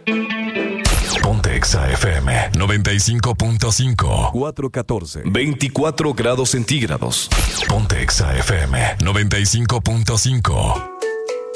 Ponte Exa FM 95.5. 414. 24 grados centígrados. Ponte Exa FM 95.5.